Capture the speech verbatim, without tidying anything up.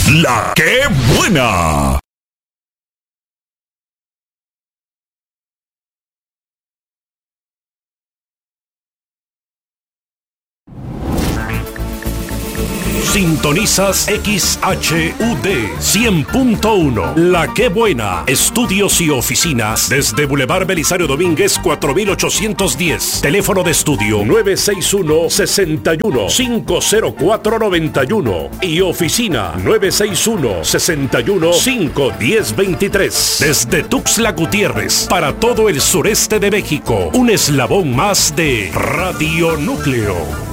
La que buena. Sintonizas X H U D cien punto uno. La que buena. Estudios y oficinas desde Boulevard Belisario Domínguez cuatro mil ochocientos diez. Teléfono de estudio nueve seis uno, seis uno, cinco cero cuatro, nueve uno y oficina nueve seis uno, seis uno, cinco uno cero, dos tres. Desde Tuxtla Gutiérrez para todo el sureste de México. Un eslabón más de Radio Núcleo.